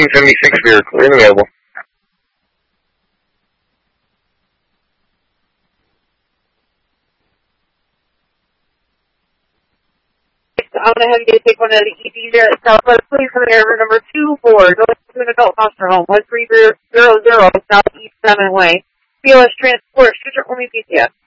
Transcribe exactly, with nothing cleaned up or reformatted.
nineteen seventy-six beer, clear and available. I'm going to have you take one of the E Ds there at Southwest. Please come in area number two four, going to an adult foster home, one three zero zero Southeast seven Way. B L S Transport, future only P C S.